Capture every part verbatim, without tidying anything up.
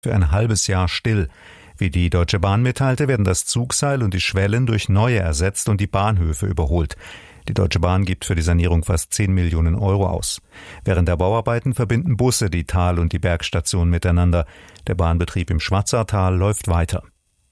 für ein halbes Jahr still. Wie die Deutsche Bahn mitteilte, werden das Zugseil und die Schwellen durch neue ersetzt und die Bahnhöfe überholt. Die Deutsche Bahn gibt für die Sanierung fast zehn Millionen Euro aus. Während der Bauarbeiten verbinden Busse die Tal- und die Bergstation miteinander. Der Bahnbetrieb im Schwarzertal läuft weiter.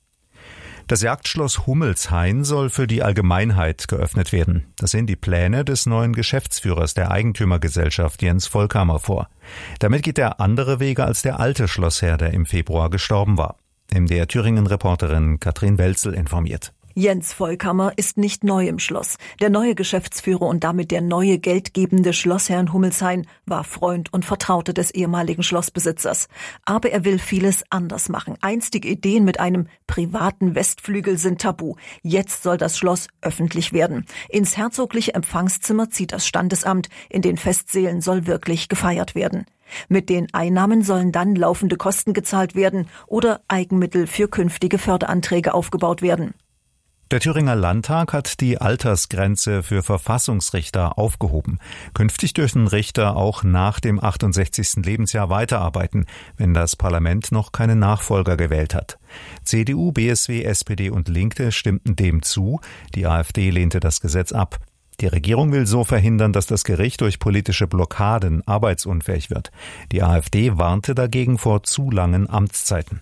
Das Jagdschloss Hummelshain soll für die Allgemeinheit geöffnet werden. Das sehen die Pläne des neuen Geschäftsführers der Eigentümergesellschaft Jens Volkamer vor. Damit geht er andere Wege als der alte Schlossherr, der im Februar gestorben war. M D R Thüringen-Reporterin Katrin Welzel informiert. Jens Volkamer ist nicht neu im Schloss. Der neue Geschäftsführer und damit der neue geldgebende Schlossherr in Hummelshain war Freund und Vertrauter des ehemaligen Schlossbesitzers. Aber er will vieles anders machen. Einstige Ideen mit einem privaten Westflügel sind tabu. Jetzt soll das Schloss öffentlich werden. Ins herzogliche Empfangszimmer zieht das Standesamt. In den Festsälen soll wirklich gefeiert werden. Mit den Einnahmen sollen dann laufende Kosten gezahlt werden oder Eigenmittel für künftige Förderanträge aufgebaut werden. Der Thüringer Landtag hat die Altersgrenze für Verfassungsrichter aufgehoben. Künftig dürfen Richter auch nach dem achtundsechzigsten Lebensjahr weiterarbeiten, wenn das Parlament noch keinen Nachfolger gewählt hat. C D U, B S W, S P D und Linke stimmten dem zu. Die AfD lehnte das Gesetz ab. Die Regierung will so verhindern, dass das Gericht durch politische Blockaden arbeitsunfähig wird. Die AfD warnte dagegen vor zu langen Amtszeiten.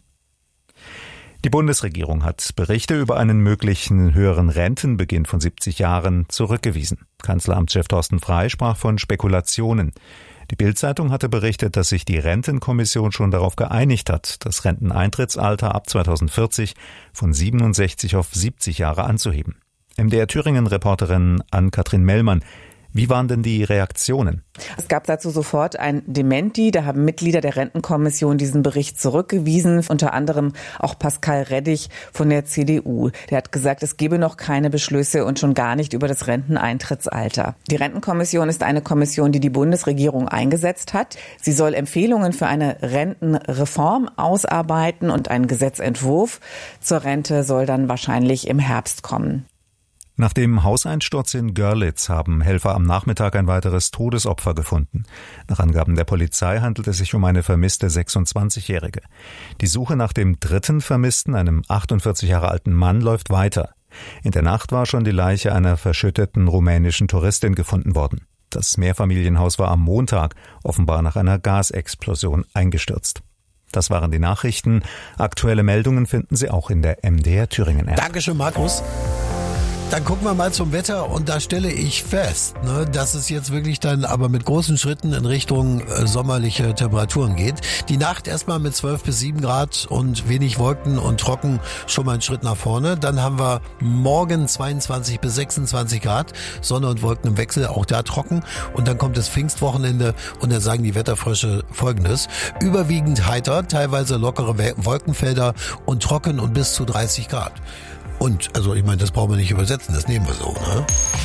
Die Bundesregierung hat Berichte über einen möglichen höheren Rentenbeginn von siebzig Jahren zurückgewiesen. Kanzleramtschef Thorsten Frey sprach von Spekulationen. Die Bild-Zeitung hatte berichtet, dass sich die Rentenkommission schon darauf geeinigt hat, das Renteneintrittsalter ab zweitausendvierzig von siebenundsechzig auf siebzig Jahre anzuheben. M D R Thüringen-Reporterin Ann-Kathrin Mellmann. Wie waren denn die Reaktionen? Es gab dazu sofort ein Dementi. Da haben Mitglieder der Rentenkommission diesen Bericht zurückgewiesen. Unter anderem auch Pascal Reddig von der C D U. Der hat gesagt, es gebe noch keine Beschlüsse und schon gar nicht über das Renteneintrittsalter. Die Rentenkommission ist eine Kommission, die die Bundesregierung eingesetzt hat. Sie soll Empfehlungen für eine Rentenreform ausarbeiten und ein Gesetzentwurf zur Rente soll dann wahrscheinlich im Herbst kommen. Nach dem Hauseinsturz in Görlitz haben Helfer am Nachmittag ein weiteres Todesopfer gefunden. Nach Angaben der Polizei handelt es sich um eine vermisste sechsundzwanzigjährige. Die Suche nach dem dritten Vermissten, einem achtundvierzig Jahre alten Mann, läuft weiter. In der Nacht war schon die Leiche einer verschütteten rumänischen Touristin gefunden worden. Das Mehrfamilienhaus war am Montag offenbar nach einer Gasexplosion eingestürzt. Das waren die Nachrichten. Aktuelle Meldungen finden Sie auch in der M D R Thüringen App. Dankeschön, Markus. Dann gucken wir mal zum Wetter und da stelle ich fest, ne, dass es jetzt wirklich dann aber mit großen Schritten in Richtung äh, sommerliche Temperaturen geht. Die Nacht erstmal mit zwölf bis sieben Grad und wenig Wolken und trocken schon mal einen Schritt nach vorne. Dann haben wir morgen zweiundzwanzig bis sechsundzwanzig Grad, Sonne und Wolken im Wechsel, auch da trocken. Und dann kommt das Pfingstwochenende und dann sagen die Wetterfrösche Folgendes. Überwiegend heiter, teilweise lockere Wolkenfelder und trocken und bis zu dreißig Grad. Und, also ich meine, das brauchen wir nicht übersetzen, das nehmen wir so, ne?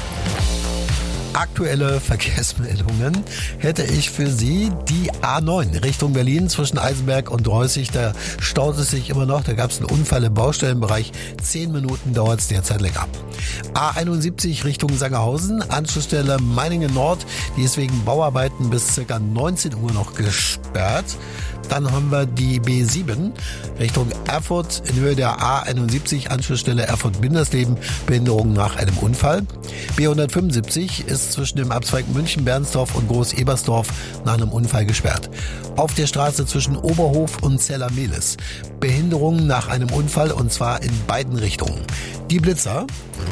Aktuelle Verkehrsmeldungen hätte ich für Sie die A neun Richtung Berlin zwischen Eisenberg und Reußig. Da staut es sich immer noch. Da gab es einen Unfall im Baustellenbereich. Zehn Minuten dauert es derzeit länger. A einundsiebzig Richtung Sangerhausen, Anschlussstelle Meiningen Nord. Die ist wegen Bauarbeiten bis ca. neunzehn Uhr noch gesperrt. Dann haben wir die B sieben Richtung Erfurt in Höhe der A einundsiebzig, Anschlussstelle Erfurt-Bindersleben, Behinderung nach einem Unfall. B hundertfünfundsiebzig ist zwischen dem Abzweig München-Bernsdorf und Groß-Ebersdorf nach einem Unfall gesperrt. Auf der Straße zwischen Oberhof und Zella-Mehlis, Behinderung nach einem Unfall und zwar in beiden Richtungen. Die Blitzer.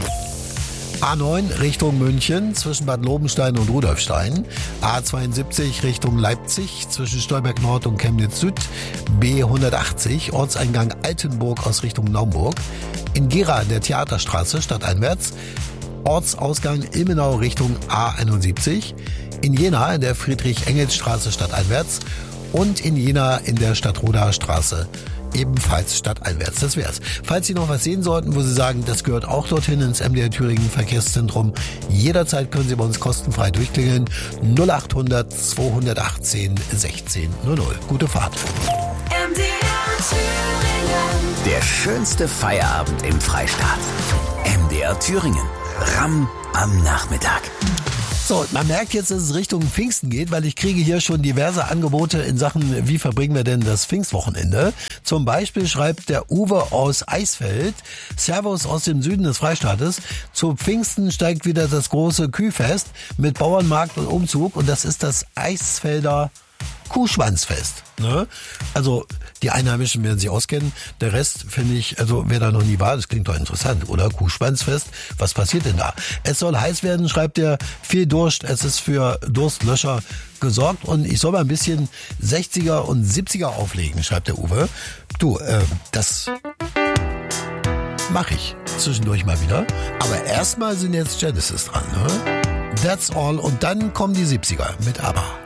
A neun Richtung München zwischen Bad Lobenstein und Rudolfstein. A zweiundsiebzig Richtung Leipzig zwischen Stolberg Nord und Chemnitz Süd. B hundertachtzig Ortseingang Altenburg aus Richtung Naumburg. In Gera in der Theaterstraße stadteinwärts. Ortsausgang Ilmenau Richtung A einundsiebzig. In Jena in der Friedrich-Engels-Straße stadteinwärts. Und in Jena in der Stadtrodaer Straße ebenfalls stadteinwärts. Das wär's. Falls Sie noch was sehen sollten, wo Sie sagen, das gehört auch dorthin ins M D R Thüringen Verkehrszentrum, jederzeit können Sie bei uns kostenfrei durchklingeln. null achthundert zweihundertachtzehn sechzehn null null. Gute Fahrt. M D R Thüringen. Der schönste Feierabend im Freistaat. M D R Thüringen. R A M am Nachmittag. So, man merkt jetzt, dass es Richtung Pfingsten geht, weil ich kriege hier schon diverse Angebote in Sachen, wie verbringen wir denn das Pfingstwochenende. Zum Beispiel schreibt der Uwe aus Eisfeld, Servus aus dem Süden des Freistaates, zu Pfingsten steigt wieder das große Kühfest mit Bauernmarkt und Umzug und das ist das Eisfelder Kuhschwanzfest. Ne? Also die Einheimischen werden sich auskennen. Der Rest finde ich, also wer da noch nie war, das klingt doch interessant, oder? Kuhschwanzfest, was passiert denn da? Es soll heiß werden, schreibt er, viel Durst, es ist für Durstlöscher gesorgt und ich soll mal ein bisschen sechziger und siebziger auflegen, schreibt der Uwe. Du, äh, das mache ich zwischendurch mal wieder. Aber erstmal sind jetzt Genesis dran, ne? That's all und dann kommen die siebziger mit ABBA.